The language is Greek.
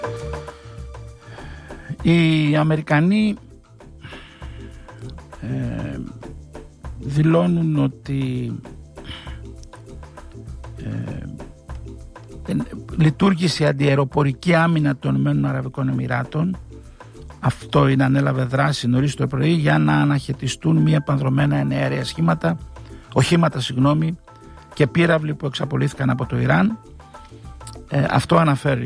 Οι Αμερικανοί δηλώνουν ότι λειτουργήσε η αντιαεροπορική άμυνα των Ηνωμένων Αραβικών Εμιράτων. Αυτό είναι, ανέλαβε δράση νωρίς το πρωί για να αναχαιτιστούν μη επανδρομένα εναέρια οχήματα και πύραυλοι που εξαπολύθηκαν από το Ιράν. Αυτό αναφέρει